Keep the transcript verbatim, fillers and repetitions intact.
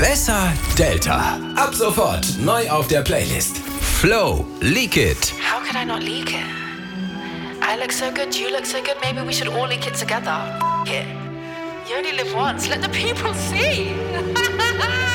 Besser Delta. Ab sofort neu auf der Playlist. Flow, Leak It. How could I not leak it? I look so good, you look so good, maybe we should all leak it together. F- it. You only live once, let the people see.